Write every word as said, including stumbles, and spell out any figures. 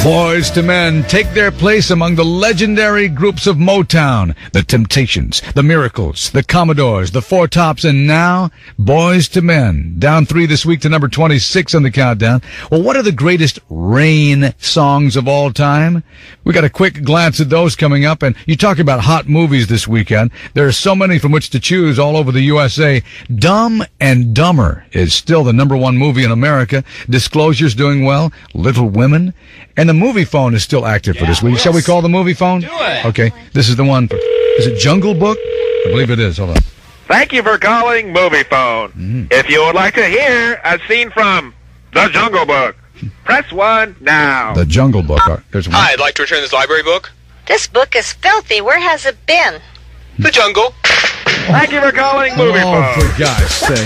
Boys to Men take their place among the legendary groups of Motown, the Temptations, the Miracles, the Commodores, the Four Tops, and now Boys to Men. Down three this week to number twenty-six on the countdown. Well, what are the greatest rain songs of all time? We got a quick glance at those coming up, and you talk about hot movies this weekend. There are so many from which to choose all over the U S A. Dumb and Dumber is still the number one movie in America. Disclosure's doing well. Little Women. And the movie phone is still active yeah, for this week. Shall we call the movie phone? Do it. Okay, this is the one. For, is it Jungle Book? I believe it is. Hold on. Thank you for calling Movie Phone. Mm-hmm. If you would like to hear a scene from The Jungle Book, press one now. The Jungle Book. There's one. Hi, I'd like to return this library book. This book is filthy. Where has it been? The jungle. Thank you for calling Movie Oh, Phone. for God's sake.